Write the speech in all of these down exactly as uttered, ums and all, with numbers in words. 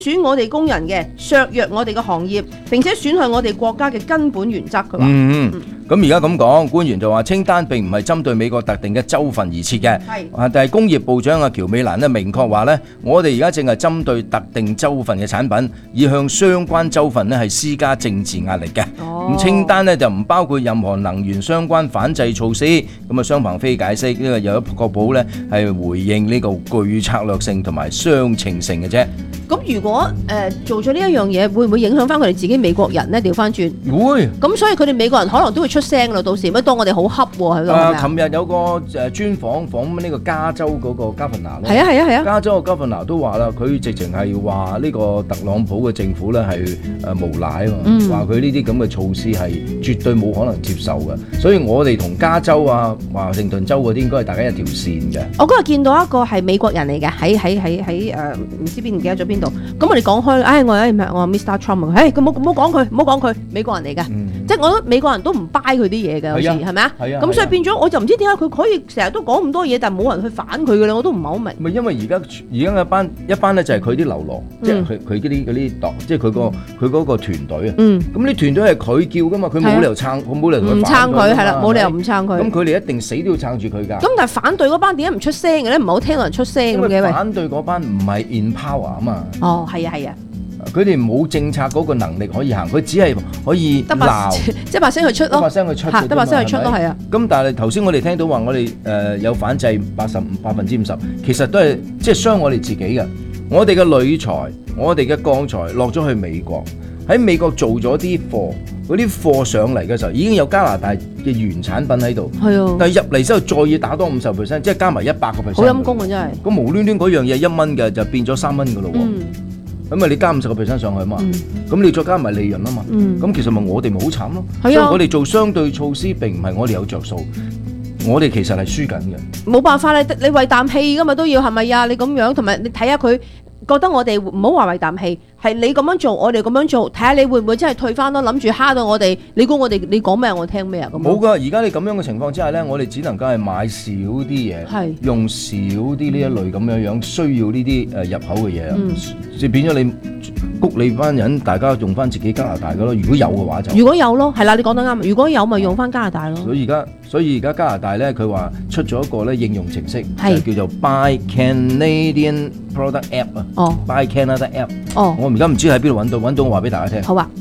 損我哋工人嘅，削弱我哋嘅行業，並且損害我哋國家嘅根本原則。佢話： 嗯嗯，咁而家咁講，官員就話清單並唔係針對美國特定嘅州份而設嘅， 係啊，但係工業部長阿喬美蘭咧明確話咧，我哋而家正係針對特定州份嘅產品，以向相關州份咧係施加政治壓力嘅。 哦， 咁清單咧就唔包括任何能源相關反制措施。咁啊，雙鵬飛解釋呢個有一確保咧係回應呢個具策略性同埋相稱性嘅啫。 咁如果誒、呃、做咗呢一樣嘢，會唔會影響翻佢哋自己美國人咧？調翻轉會。 咁所以佢哋美國人可能都會出聲啦。到時乜當我哋好恰喎喺度。 啊，琴日有個誒專訪訪問呢個加州嗰個 governor 係啊係啊係啊。 加州個 governor 都話啦，佢直情係話呢個特朗普嘅政府咧係誒無賴啊嘛，話佢呢啲咁嘅措施係絕對冇可能接受嘅。所以我哋同加州啊、華盛頓州嗰啲應該係大家一條線嘅。 我嗰日見到一個係美國人嚟嘅，喺喺喺喺誒唔知邊唔記得咗邊度。咁我哋講開，唉、哎，我誒我話 Mister Trump 啊，誒佢冇冇講佢，唔好講佢，美國人嚟嘅，嗯、即係我覺得美國人都唔 buy 佢啲嘢嘅，有時係咪啊？係啊。咁所以變咗，我就唔知點解佢可以成日都講咁多嘢，但係冇人去反佢嘅咧，我都唔係好明。 咪因為而家而家一班一班咧就係佢啲流浪，嗯、即係佢佢啲嗰啲黨，即係佢個佢嗰個團隊啊。嗯。咁啲團隊係佢叫噶嘛，佢冇理由撐，佢冇理由唔撐佢係啦，冇理由唔撐佢。咁佢哋一定死都要撐住佢㗎。咁但係反對嗰班點解唔出聲嘅咧？唔係好聽到人出聲咁嘅。因為反對嗰班唔係 in power 啊嘛。哦，係啊係啊。佢哋冇政策嗰個能力可以行，佢只係可以鬧， 即係把聲去出咯，得把聲去出，得把聲去出咯，係啊。咁但係頭先我哋聽到話，我哋誒有反制八十五百分之五十，其實都係即係傷我哋自己嘅。我哋嘅鋁材，我哋嘅鋼材落咗去美國，喺美國做咗啲貨，嗰啲貨上嚟嘅時候已經有加拿大嘅原產品喺度，係啊。但係入嚟之後再要打多五十 percent， 即係加埋一百個 percent， 好陰功啊真係。咁無端端嗰樣嘢一蚊嘅就變咗三蚊㗎咯喎。嗯咁啊！你加五十個 percent 上去嘛？咁、嗯、你再加埋利潤啊嘛？咁、嗯、其實咪我哋咪好慘咯？所以我哋做相對措施並唔係我哋有着數，我哋其實係輸緊嘅。冇辦法，你你為啖氣噶嘛都要係咪啊？你咁樣同埋你睇下佢覺得我哋唔好話為啖氣，係你咁樣做，我哋咁樣做，睇下你會唔會真係退翻咯？諗住蝦到我哋，你估我哋你講咩我聽咩啊？咁冇噶，而家你咁樣嘅情況之下咧，我哋只能夠係買少啲嘢，用少啲呢一類咁樣樣需要呢啲誒入口嘅嘢啊，即係、嗯、變咗你谷你班人，大家用翻自己加拿大嘅咯。如果有嘅話就如果有咯，係啦，你講得啱。如果有咪用翻加拿大咯。 所以而家所以而家加拿大咧，佢話出咗一個咧應用程式，就叫做 Buy Canadian Product App 啊。哦 ，Buy Canada App。哦，我而家唔知喺邊度揾到，揾到我話俾大家聽。 好啊。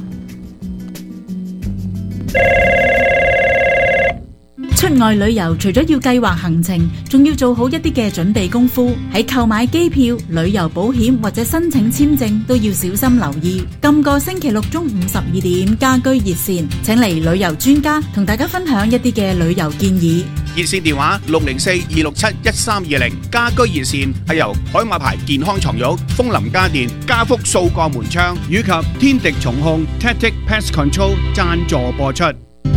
出外旅遊除咗要計劃行程，仲要做好一啲嘅準備功夫。喺購買機票、旅遊保險或者申請簽證都要小心留意。今個星期六中午十二點，家居熱線請嚟旅遊專家同大家分享一啲嘅旅遊建議。 熱線電話六零四二六七一三二零，家居熱線係由海馬牌健康床褥、楓林家電、家福數個門窗以及天敵蟲控 Tactic Pest Control 贊助播出，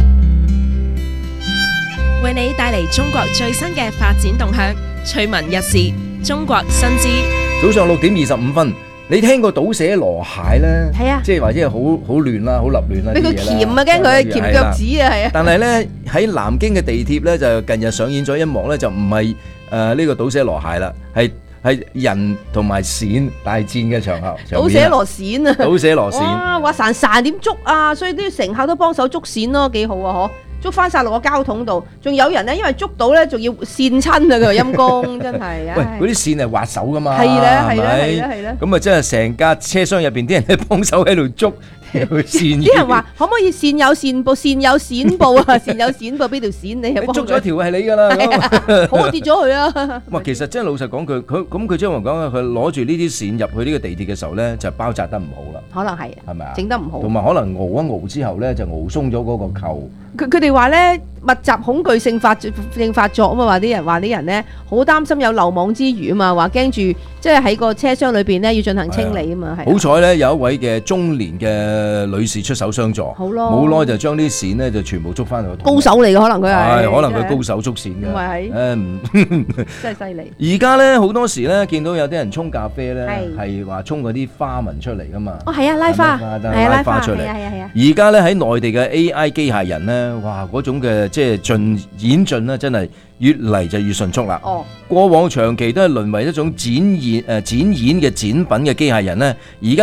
為你帶嚟中國最新嘅發展動向，趣聞軼事，中國新知。 早上六點二十五分，你聽過倒瀉羅蟹咧？ 係啊， 即係或者係好好亂啦，好立亂啦。 俾佢鉗啊，驚佢鉗腳趾啊，係啊。 但係咧喺南京嘅地鐵咧，就近日上演咗一幕咧，就唔係誒呢個倒瀉羅蟹啦，係係人同埋鱔大戰嘅場合。 倒瀉羅鱔啊！ 倒瀉羅鱔。 哇！話潺潺點捉啊，所以啲乘客都幫手捉鱔咯，幾好啊！嗬。捉翻晒落個膠桶度，仲有人咧，因為捉到咧，仲要跣親啊！佢陰公真係。 喂，嗰啲跣係滑手噶嘛？ 係啦，係啦，係啦，係啦。 咁啊，真係成架車廂入邊啲人咧幫手喺度捉跣。 啲人話可唔可以跣有跣布，跣有跣布啊？跣有跣布，邊條跣你係幫？ 捉咗條係你㗎啦， 好跌咗佢啊！ 哇，其實真係老實講，佢佢咁佢將來講佢攞住呢啲跣入去呢個地鐵嘅時候咧，就包紮得唔好啦。 可能係，係咪啊？整得唔好。同埋可能熬一熬之後咧，就熬鬆咗嗰個扣。 佢佢哋話咧，密集恐懼性發性發作啊嘛，話啲人話啲人咧好擔心有漏網之魚啊嘛，話驚住即係喺個車廂裏邊咧要進行清理啊嘛。係。好彩咧有一位嘅中年嘅女士出手相助，好咯，冇耐就將啲線咧就全部捉翻去。 高手嚟嘅可能佢係， 係可能佢高手捉線嘅。唔係，誒唔真係犀利。 而家咧好多時咧見到有啲人沖咖啡咧係話沖嗰啲花紋出嚟噶嘛。 哦係啊，拉花，係啊， 拉花出嚟。係啊係啊。而家咧喺內地嘅 A I 機械人咧。 咧，哇嗰種嘅即係進演進咧，真係越嚟就越迅速啦。 哦， 過往長期都係淪為一種展現誒、呃、展演嘅展品嘅機械人咧，而家